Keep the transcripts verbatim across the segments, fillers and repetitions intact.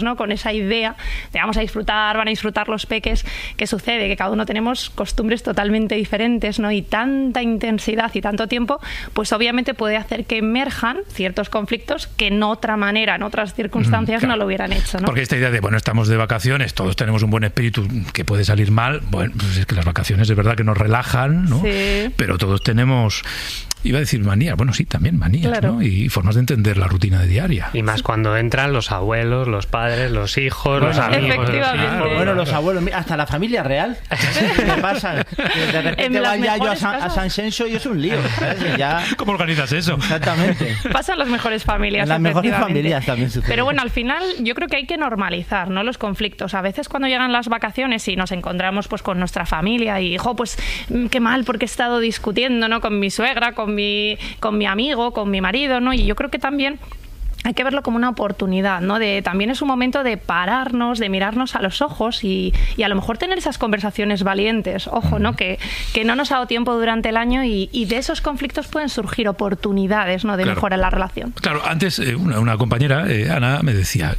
¿no? Con esa idea de vamos a disfrutar, van a disfrutar los peques. ¿Qué sucede? Que cada uno tenemos costumbres totalmente diferentes, ¿no? Y tanta intensidad y tanto tiempo, pues obviamente puede hacer que emerjan ciertos conflictos que en otra manera, en otras circunstancias, mm, claro, no lo hubieran hecho, ¿no? Porque esta idea de, bueno, estamos de vacaciones, todos tenemos un buen espíritu, que puede salir mal, bueno, pues es que las vacaciones es verdad que nos relajan, ¿no? Sí. Pero todos tenemos... Iba a decir manías, bueno, sí, también manías, claro, ¿no? Y formas de entender la rutina de diaria. Y más cuando entran los abuelos, los padres, los hijos, bueno, los amigos. Efectivamente. Los bueno, los abuelos, hasta la familia real. ¿Qué pasa? De repente va ya yo a San, a San Senso y es un lío, ¿sabes? Ya... ¿Cómo organizas eso? Exactamente. Pasan las mejores familias. En las mejores familias también sucede. Pero bueno, al final yo creo que hay que normalizar, ¿no?, los conflictos. A veces cuando llegan las vacaciones y nos encontramos pues con nuestra familia y, jo, pues qué mal porque he estado discutiendo, ¿no?, con mi suegra, con mi, con mi amigo, con mi marido, ¿no? Y yo creo que también hay que verlo como una oportunidad, ¿no? De, también es un momento de pararnos, de mirarnos a los ojos y, y a lo mejor tener esas conversaciones valientes. Ojo, ¿no? Que, que no nos ha dado tiempo durante el año y, y de esos conflictos pueden surgir oportunidades, ¿no?, de claro, mejorar la relación. Claro, antes eh, una, una compañera, eh, Ana, me decía...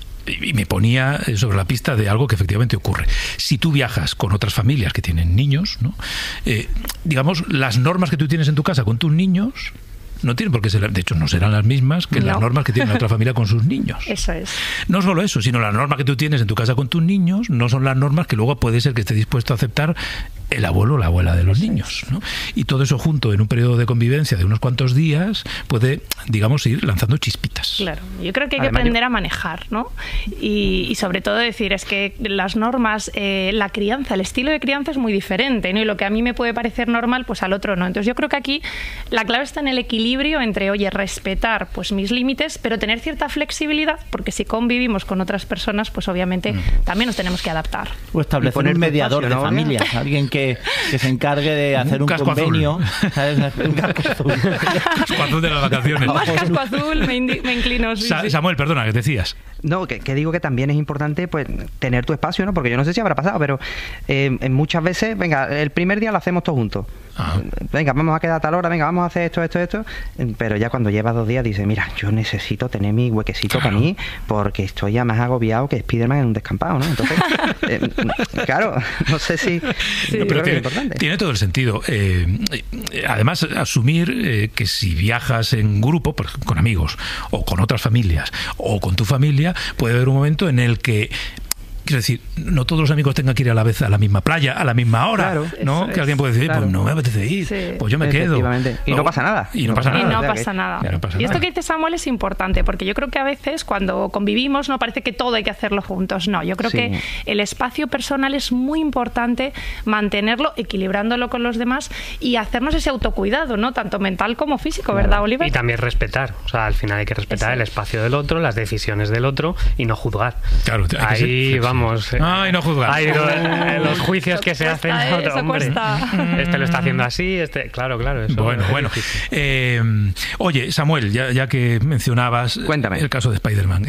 y me ponía sobre la pista de algo que efectivamente ocurre. Si tú viajas con otras familias que tienen niños, ¿no? Eh, digamos, las normas que tú tienes en tu casa con tus niños no tienen por qué ser, de hecho no serán las mismas que no. las normas que tiene otra familia con sus niños. Eso es. No solo eso, sino las normas que tú tienes en tu casa con tus niños no son las normas que luego puede ser que esté dispuesto a aceptar el abuelo o la abuela de los niños, ¿no? Y todo eso junto en un periodo de convivencia de unos cuantos días puede, digamos, ir lanzando chispitas. Claro, yo creo que hay que Además, aprender yo... a manejar, ¿no? Y, y sobre todo decir, es que las normas, eh, la crianza, el estilo de crianza es muy diferente, ¿no? Y lo que a mí me puede parecer normal, pues al otro no. Entonces yo creo que aquí la clave está en el equilibrio entre, oye, respetar pues mis límites, pero tener cierta flexibilidad, porque si convivimos con otras personas, pues obviamente mm. también nos tenemos que adaptar. O establecer un mediador espacio, de ¿no? familia, alguien que Que, que se encargue de hacer un, un convenio. ¿Sabes? Un casco azul. Casco azul de las vacaciones. Más casco azul, me, me inclino. Sí, Sa sí. Samuel, perdona, ¿qué decías? No, que, que digo que también es importante pues tener tu espacio, ¿no? Porque yo no sé si habrá pasado, pero eh, muchas veces, venga, el primer día lo hacemos todos juntos. Ah. Venga, vamos a quedar a tal hora, venga, vamos a hacer esto, esto, esto. Pero ya cuando llevas dos días dices, mira, yo necesito tener mi huequecito claro. para mí, porque estoy ya más agobiado que Spiderman en un descampado, ¿no? Entonces, eh, claro, no sé si... Sí, pero tiene, tiene todo el sentido. Eh, además, asumir eh, que si viajas en grupo, pues, con amigos, o con otras familias, o con tu familia, puede haber un momento en el que... Quiero decir, no todos los amigos tengan que ir a la vez a la misma playa, a la misma hora, claro, ¿no? Que alguien puede decir, claro. pues no me apetece ir, sí. pues yo me quedo. Y no, no pasa nada. Y no pasa nada. Y no pasa nada. Y, no pasa y esto nada. que dice Samuel es importante, porque yo creo que a veces cuando convivimos no parece que todo hay que hacerlo juntos. No, yo creo sí. que el espacio personal es muy importante mantenerlo, equilibrándolo con los demás y hacernos ese autocuidado, ¿no? Tanto mental como físico, claro. ¿verdad, Oliver? Y también respetar. O sea, al final hay que respetar Eso. el espacio del otro, las decisiones del otro y no juzgar. Claro, hay Ahí que vamos... Eh, Ay, no juzgar. Hay lo, los juicios que se hacen cuesta, otro eso hombre. Cuesta. Este lo está haciendo así, este, claro, claro. Eso bueno, bueno. Eh, oye, Samuel, ya, ya que mencionabas Cuéntame. el caso de Spiderman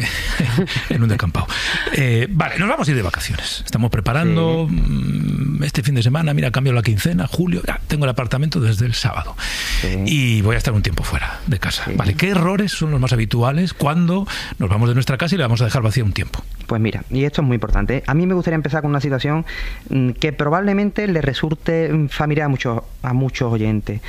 en un descampado. Eh, vale, nos vamos a ir de vacaciones. Estamos preparando sí. este fin de semana. Mira, cambio la quincena, julio. Ya, tengo el apartamento desde el sábado. Sí. Y voy a estar un tiempo fuera de casa. Sí. Vale, ¿qué errores son los más habituales cuando nos vamos de nuestra casa y la vamos a dejar vacía un tiempo? Pues mira, y esto es muy importante. A mí me gustaría empezar con una situación que probablemente le resulte familiar a muchos, a muchos oyentes.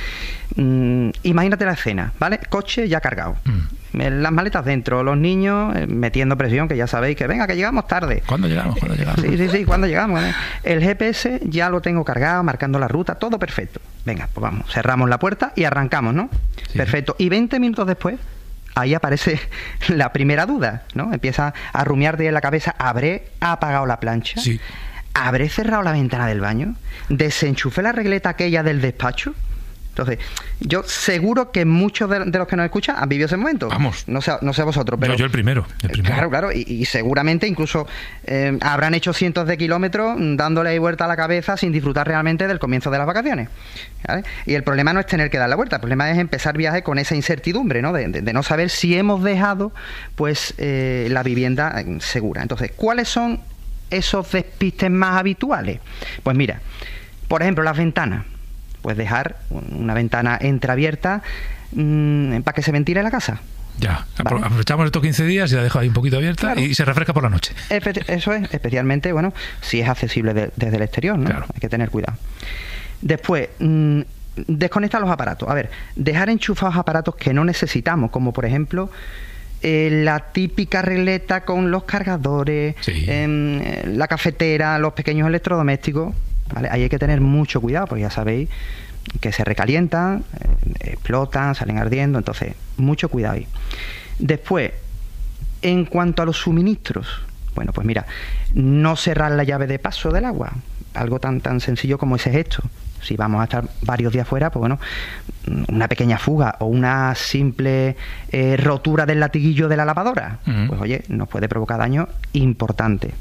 Mm, imagínate la escena, ¿vale? Coche ya cargado. Mm. Las maletas dentro, los niños eh, metiendo presión, que ya sabéis que venga, que llegamos tarde. ¿Cuándo llegamos? ¿Cuándo llegamos? Sí, sí, sí, ¿cuándo llegamos? ¿eh? El G P S ya lo tengo cargado, marcando la ruta, todo perfecto. Venga, pues vamos, cerramos la puerta y arrancamos, ¿no? Sí. Perfecto. Y veinte minutos después, ahí aparece la primera duda, ¿no? Empieza a rumiarte en la cabeza, ¿habré apagado la plancha? Sí. ¿Habré cerrado la ventana del baño? ¿Desenchufé la regleta aquella del despacho? Entonces, yo seguro que muchos de, de los que nos escuchan han vivido ese momento. Vamos. No sé, no sé vosotros, pero... Yo, yo el primero. El primero. Claro, claro. Y, y seguramente incluso eh, habrán hecho cientos de kilómetros dándole vuelta a la cabeza sin disfrutar realmente del comienzo de las vacaciones. ¿Vale? Y el problema no es tener que dar la vuelta. El problema es empezar viaje con esa incertidumbre, ¿no? De, de, de no saber si hemos dejado pues eh, la vivienda segura. Entonces, ¿cuáles son esos despistes más habituales? Pues mira, por ejemplo, las ventanas. Pues dejar una ventana entreabierta mmm, para que se ventile la casa. Ya, vale. Aprovechamos estos quince días y la dejo ahí un poquito abierta, claro. Y se refresca por la noche. Eso es, especialmente, bueno, si es accesible de, desde el exterior, ¿no? Claro. Hay que tener cuidado. Después, mmm, desconectar los aparatos. A ver, dejar enchufados aparatos que no necesitamos, como por ejemplo eh, la típica regleta con los cargadores, sí. eh, la cafetera, los pequeños electrodomésticos, ¿vale? Ahí hay que tener mucho cuidado, porque ya sabéis que se recalientan, eh, explotan, salen ardiendo, entonces mucho cuidado ahí. Después, en cuanto a los suministros, bueno, pues mira, no cerrar la llave de paso del agua, algo tan tan sencillo como ese gesto. Si vamos a estar varios días fuera, pues bueno, una pequeña fuga o una simple eh, rotura del latiguillo de la lavadora, uh-huh. pues oye, nos puede provocar daño importante.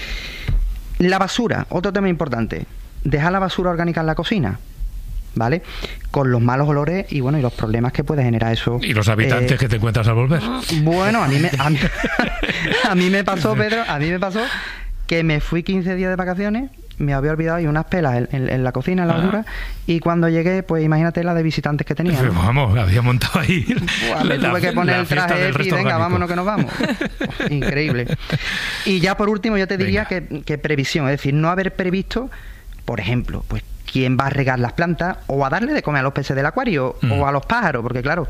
La basura, otro tema importante, dejar la basura orgánica en la cocina, ¿vale? Con los malos olores y bueno, y los problemas que puede generar eso. Y los habitantes eh, que te encuentras al volver. Bueno, a mí me, a mí, a mí me pasó, Pedro, a mí me pasó que me fui quince días de vacaciones, me había olvidado ahí unas pelas en, en, en la cocina, en la basura, y cuando llegué, pues imagínate la de visitantes que tenía, ¿no? Vamos, había montado ahí. Buah, me tuve que poner el traje y venga, orgánico. Vámonos que nos vamos. Increíble. Y ya por último, yo te diría que, que previsión, es decir, no haber previsto, por ejemplo, pues quién va a regar las plantas o a darle de comer a los peces del acuario mm. o a los pájaros, porque claro,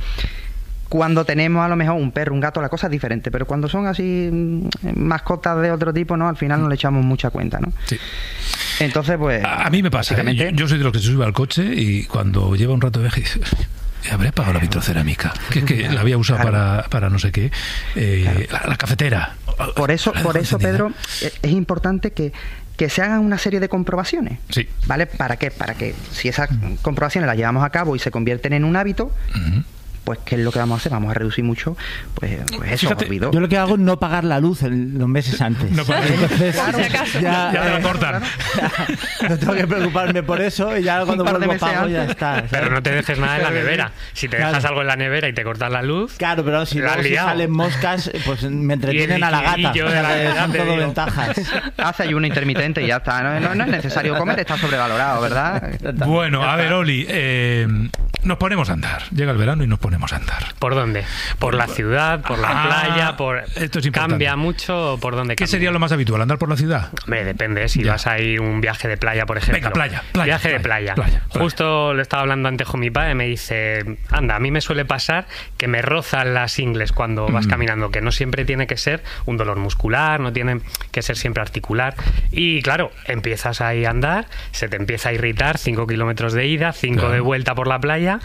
cuando tenemos a lo mejor un perro, un gato, la cosa es diferente, pero cuando son así mascotas de otro tipo, no, al final no le echamos mucha cuenta, ¿no? Sí. Entonces, pues... A, a mí me pasa, ¿eh? yo, yo soy de los que se sube al coche y cuando lleva un rato de viaje habré pagado la vitrocerámica, que es que la había usado claro. para, para no sé qué, eh, claro. la, la cafetera. Por eso, por eso Pedro, es importante que que se hagan una serie de comprobaciones, sí. ¿vale? ¿Para qué? Para que si esas comprobaciones las llevamos a cabo y se convierten en un hábito, uh-huh. pues ¿qué es lo que vamos a hacer? Vamos a reducir mucho, pues, pues eso, Fíjate, olvido. Yo lo que hago es no pagar la luz en los meses antes. No, entonces, claro, si ya, ya te la cortan. No tengo que preocuparme por eso y ya cuando vuelvo pago ya está. ¿sabes? Pero no te dejes nada en la nevera. Si te dejas claro. algo en la nevera y te cortas la luz... Claro, pero si, luego, si salen moscas, pues me entretienen a la gata. De la son todo ventajas. Hace ayuno intermitente y ya está. No, no, no es necesario comer, está sobrevalorado, ¿verdad? Bueno, a ver, Oli, eh, nos ponemos a andar. Llega el verano y nos ponemos a andar. ¿Por dónde? ¿Por la ciudad? ¿Por la ah, playa? Por... Esto es ¿Cambia mucho? ¿Por dónde ¿Qué cambia? sería lo más habitual? ¿Andar por la ciudad? Hombre, depende. Si ya. vas a ir un viaje de playa, por ejemplo. Venga, playa. playa viaje playa, de playa. playa, playa. Justo lo estaba hablando antes con mi padre. Me dice, anda, a mí me suele pasar que me rozan las ingles cuando mm. vas caminando, que no siempre tiene que ser un dolor muscular, no tiene que ser siempre articular. Y claro, empiezas ahí a andar, se te empieza a irritar, cinco kilómetros de ida, cinco claro. de vuelta por la playa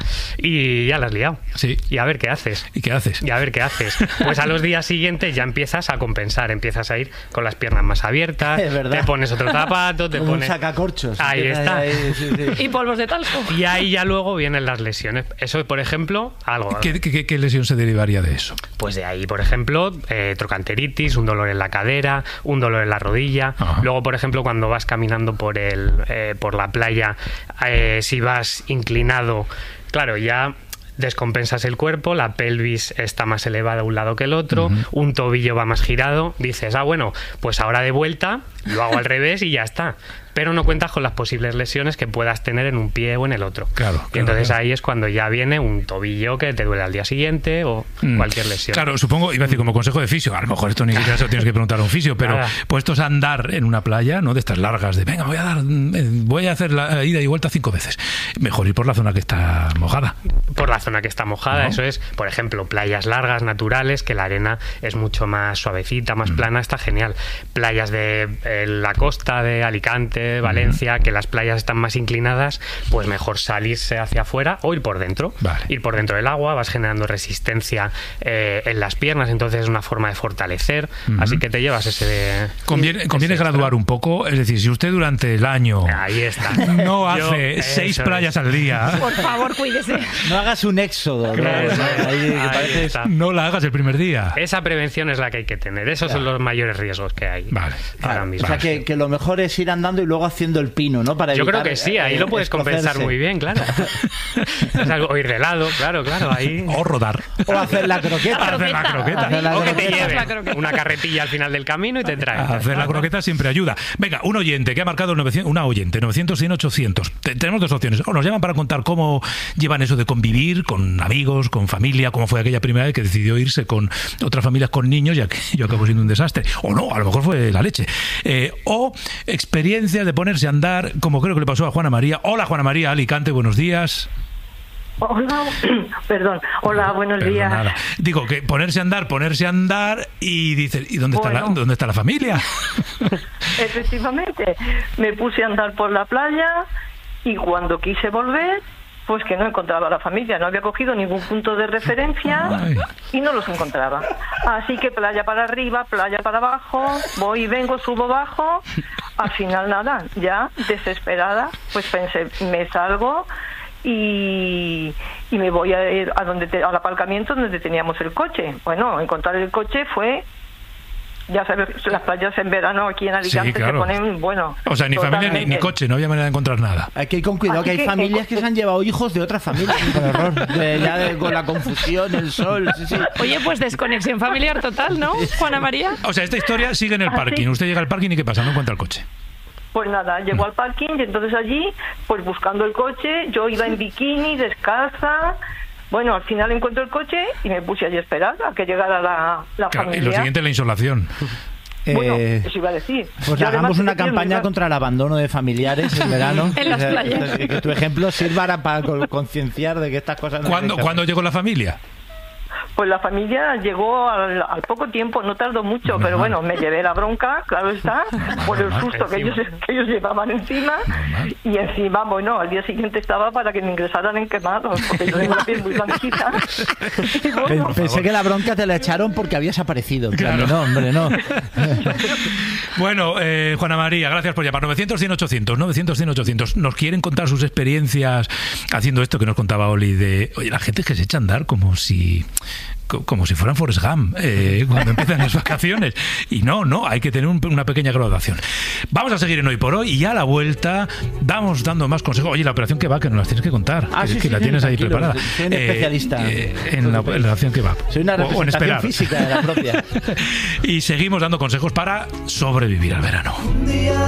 y ya la has liado. Sí. Y a ver qué haces. ¿Y qué haces? Y a ver qué haces. Pues a los días siguientes ya empiezas a compensar, empiezas a ir con las piernas más abiertas, te pones otro zapato, te Como pones... un sacacorchos. Ahí está. Ahí, sí, sí. Y polvos de talco. Y ahí ya luego vienen las lesiones. Eso, por ejemplo, algo... ¿Qué, qué, qué lesión se derivaría de eso? Pues de ahí, por ejemplo, eh, trocanteritis, un dolor en la cadera, un dolor en la rodilla. Ajá. Luego, por ejemplo, cuando vas caminando por, el, eh, por la playa, eh, si vas inclinado, claro, ya... descompensas el cuerpo, la pelvis está más elevada a un lado que el otro, uh-huh. un tobillo va más girado, dices, ah, bueno, pues ahora de vuelta lo hago al revés y ya está. Pero no cuentas con las posibles lesiones que puedas tener en un pie o en el otro. Claro, y entonces claro. ahí es cuando ya viene un tobillo que te duele al día siguiente o mm. cualquier lesión. Claro, supongo, iba a decir como consejo de fisio, a lo mejor esto ni siquiera se lo tienes que preguntar a un fisio, pero Nada. puestos a andar en una playa, ¿no? De estas largas, de venga, voy a dar, voy a hacer la ida y vuelta cinco veces. Mejor ir por la zona que está mojada. Por la zona que está mojada, ¿no? Eso es, por ejemplo, playas largas, naturales, que la arena es mucho más suavecita, más mm. plana, está genial. Playas de eh, la costa de Alicante, Valencia, mm. que las playas están más inclinadas, pues mejor salirse hacia afuera o ir por dentro. Vale. Ir por dentro del agua, vas generando resistencia eh, en las piernas, entonces es una forma de fortalecer, uh-huh. así que te llevas ese... De, conviene conviene ese graduar extra. un poco, es decir, si usted durante el año Ahí está. no hace Yo, seis playas es. al día... Por favor, cuídese. No hagas un éxodo. Claro, ¿no? Ahí, que parece... No la hagas el primer día. Esa prevención es la que hay que tener, esos claro. son los mayores riesgos que hay vale. ahora Claro. mismo. O sea, que, que lo mejor es ir andando y luego luego haciendo el pino, ¿no? Para Yo creo que sí, ahí eh, lo puedes compensar muy bien, claro. O ir de lado, claro, claro, ahí. O rodar. O hacer la croqueta. Hacer la croqueta. Hacer la o que te croqueta. lleven una carretilla al final del camino y te traen. Hacer la croqueta siempre ayuda. Venga, un oyente que ha marcado el novecientos, una oyente, novecientos, cien, ochocientos. Tenemos dos opciones. O nos llaman para contar cómo llevan eso de convivir con amigos, con familia, cómo fue aquella primera vez que decidió irse con otras familias con niños, ya que yo acabo siendo un desastre. O no, a lo mejor fue la leche. Eh, o experiencias de ponerse a andar, como creo que le pasó a Juana María. Hola, Juana María, Alicante, buenos días. Hola, perdón. Hola, buenos Perdón, días. Nada. Digo que ponerse a andar, ponerse a andar y dices, ¿y dónde, bueno. está, la, dónde está la familia? Efectivamente, me puse a andar por la playa y cuando quise volver, pues que no encontraba a la familia, no había cogido ningún punto de referencia. Ay. Y no los encontraba. Así que playa para arriba, playa para abajo, voy y vengo, subo, bajo. Al final nada, ya desesperada, pues pensé, me salgo y, y me voy a ir a donde te, al aparcamiento donde teníamos el coche. Bueno, encontrar el coche fue, ya sabes, las playas en verano aquí en Alicante, sí, claro, se ponen, bueno, o sea, ni totalmente. Familia ni, ni coche, no había manera de encontrar nada. Hay que ir con cuidado, que hay que, familias que se han llevado hijos de otras familias por error, de, ya de, con la confusión, el sol, sí, sí. Oye, pues desconexión familiar total, ¿no, Juana María? O sea, esta historia sigue en el parking. Usted llega al parking y ¿qué pasa? No encuentra el coche. Pues nada, llegó al parking y entonces allí, pues buscando el coche, yo iba en bikini, descalza. Bueno, al final encuentro el coche y me puse allí a esperar a que llegara la, la claro, familia. Y lo siguiente es la insolación. Bueno, eh, eso iba a decir. Pues yo hagamos una campaña contra el abandono de familiares en verano. En las playas. Que tu ejemplo sirva para concienciar de que estas cosas no. ¿Cuándo, ¿Cuándo llegó la familia? Pues la familia llegó al, al poco tiempo, no tardó mucho, normal. Pero bueno, me llevé la bronca, claro está, normal, por el normal, susto que ellos, que ellos llevaban encima. Normal. Y encima, bueno, al día siguiente estaba para que me ingresaran en quemados, porque yo tengo la piel muy blanquita. Bueno, pensé que la bronca te la echaron porque habías aparecido. Claro. No, hombre, no. Bueno, eh, Juana María, gracias por llamar. novecientos, cien, ochocientos, novecientos, cien, ochocientos. Nos quieren contar sus experiencias haciendo esto que nos contaba Oli de, oye, la gente que se echa a andar como si... como si fueran Forrest Gump eh, cuando empiezan las vacaciones, y no, no, hay que tener un, una pequeña graduación. Vamos a seguir en Hoy por Hoy y a la vuelta vamos dando más consejos. Oye, la operación que va, que nos las tienes que contar, ah, que, sí, que sí, la sí, tienes ahí tranquilo, preparada. Soy un especialista eh, eh, en, la, en la operación que va. Soy una representación física de la propia. Y seguimos dando consejos para sobrevivir al verano.